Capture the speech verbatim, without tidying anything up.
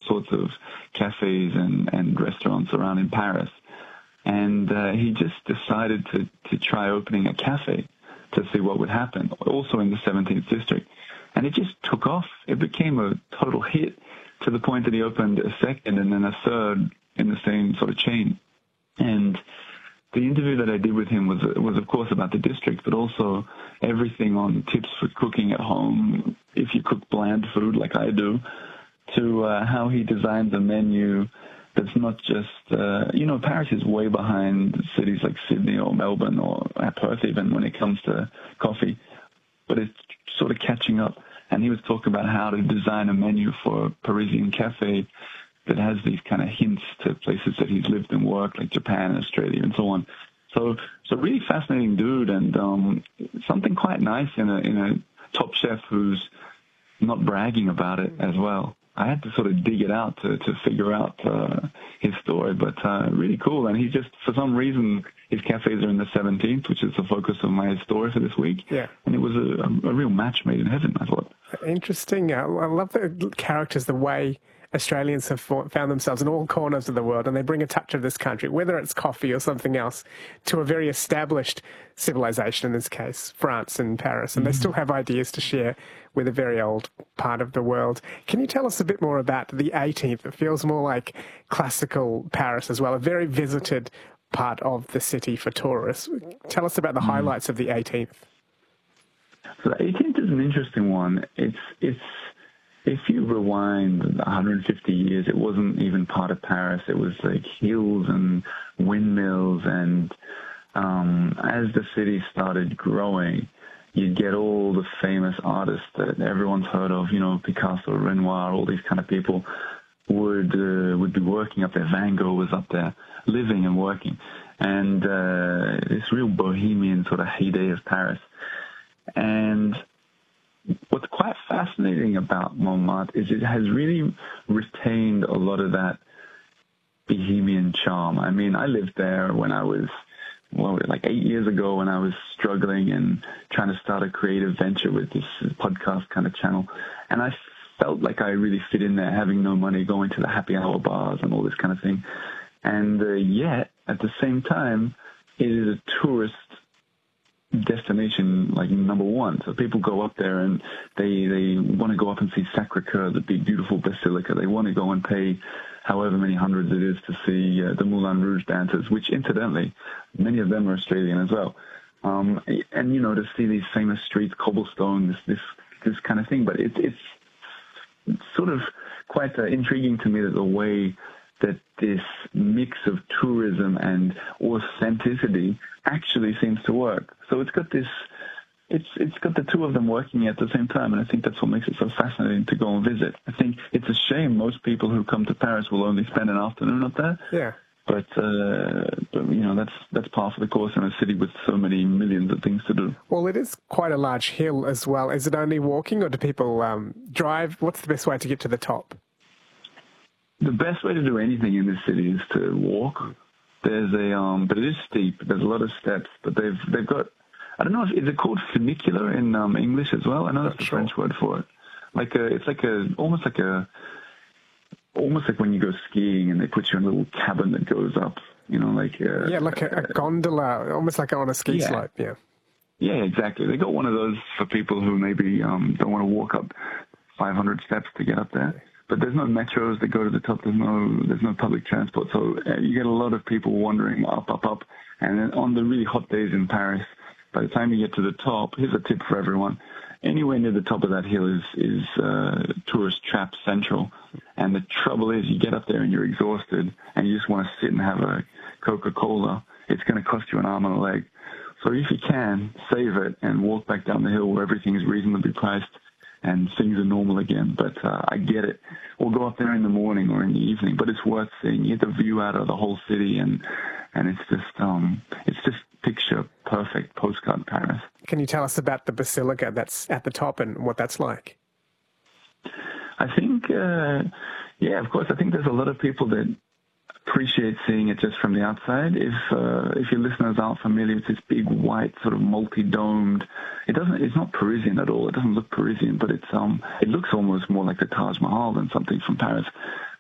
sorts of cafes and, and restaurants around in Paris. And uh, he just decided to, to try opening a cafe to see what would happen, also in the seventeenth district. And it just took off. It became a total hit to the point that he opened a second and then a third in the same sort of chain. And the interview that I did with him was, was of course, about the district, but also everything on tips for cooking at home, if you cook bland food like I do, to uh, how he designed the menu that's not just, uh, you know, Paris is way behind cities like Sydney or Melbourne or Perth even when it comes to coffee, but it's sort of catching up. And he was talking about how to design a menu for a Parisian cafe that has these kind of hints to places that he's lived and worked, like Japan and Australia and so on. So, so really fascinating dude, and um, something quite nice in a in a top chef who's not bragging about it as well. I had to sort of dig it out to, to figure out uh, his story, but uh, really cool. And he just, for some reason, his cafes are in the seventeenth, which is the focus of my story for this week. Yeah. And it was a, a real match made in heaven, I thought. Interesting. I love the characters, the way Australians have found themselves in all corners of the world, and they bring a touch of this country, whether it's coffee or something else, to a very established civilization, in this case, France and Paris. And mm-hmm. they still have ideas to share with a very old part of the world. Can you tell us a bit more about the eighteenth? It feels more like classical Paris as well, a very visited part of the city for tourists. Tell us about the mm-hmm. highlights of the eighteenth. So the eighteenth is an interesting one. It's it's if you rewind one hundred fifty years, it wasn't even part of Paris. It was like hills and windmills, and um, as the city started growing, you'd get all the famous artists that everyone's heard of, you know, Picasso, Renoir, all these kind of people would uh, would be working up there. Van Gogh was up there, living and working, and uh, this real bohemian sort of heyday of Paris. And what's quite fascinating about Montmartre is it has really retained a lot of that bohemian charm. I mean, I lived there when I was, well, like eight years ago when I was struggling and trying to start a creative venture with this podcast kind of channel. And I felt like I really fit in there, having no money, going to the happy hour bars and all this kind of thing. And uh, yet, at the same time, it is a tourist destination like number one. So people go up there and they they want to go up and see Sacré-Cœur, the big beautiful basilica. They want to go and pay however many hundreds it is to see uh, the Moulin Rouge dancers, which incidentally many of them are Australian as well. Um, and you know, to see these famous streets, cobblestone, this this this kind of thing. But it, it's it's sort of quite uh, intriguing to me that the way that this mix of tourism and authenticity actually seems to work. So it's got this, it's it's got the two of them working at the same time, and I think that's what makes it so fascinating to go and visit. I think it's a shame most people who come to Paris will only spend an afternoon up there. Yeah. But, uh, but you know, that's that's par for the course in a city with so many millions of things to do. Well, it is quite a large hill as well. Is it only walking, or do people um, drive? What's the best way to get to the top? The best way to do anything in this city is to walk. There's a, um, but it is steep. There's a lot of steps, but they've they've got, I don't know if, is it called funicular in um, English as well? I know that's the French word for it. Like a, it's like a, almost like a, almost like when you go skiing and they put you in a little cabin that goes up, you know, like a, yeah, like a, a gondola, almost like on a ski yeah. slope. Yeah. Yeah, exactly. They got one of those for people who maybe um, don't want to walk up five hundred steps to get up there. But there's no metros that go to the top. There's no there's no public transport. So uh, you get a lot of people wandering up, up, up. And then on the really hot days in Paris, by the time you get to the top, here's a tip for everyone. Anywhere near the top of that hill is, is uh, tourist trap central. And the trouble is you get up there and you're exhausted and you just want to sit and have a Coca-Cola. It's going to cost you an arm and a leg. So if you can, save it and walk back down the hill where everything is reasonably priced and things are normal again. But uh, I get it. Or go up there in the morning or in the evening. But it's worth seeing. You get the view out of the whole city, and and it's just um it's just picture perfect postcard Paris. Can you tell us about the basilica that's at the top and what that's like? I think, uh, yeah, of course. I think there's a lot of people that appreciate seeing it just from the outside. If uh, if your listeners aren't familiar with this big white sort of multi-domed, it doesn't. It's not Parisian at all. It doesn't look Parisian, but it's um. It looks almost more like the Taj Mahal than something from Paris.